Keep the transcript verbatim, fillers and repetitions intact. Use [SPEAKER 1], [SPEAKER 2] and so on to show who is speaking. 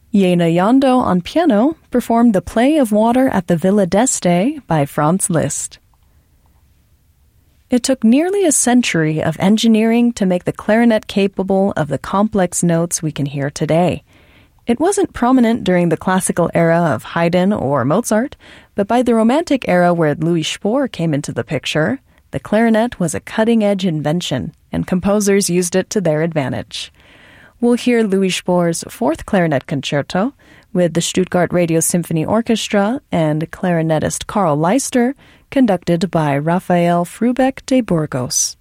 [SPEAKER 1] Jena Jando on piano performed The Play of Water at the Villa d'Este by Franz Liszt. It took nearly a century of engineering to make the clarinet capable of the complex notes we can hear today. It wasn't prominent during the classical era of Haydn or Mozart, but by the Romantic era where Louis Spohr came into the picture, the clarinet was a cutting-edge invention, and composers used it to their advantage. We'll hear Louis Spohr's Fourth Clarinet Concerto with the Stuttgart Radio Symphony Orchestra and clarinetist Karl Leister, conducted by Rafael Frubeck de Burgos.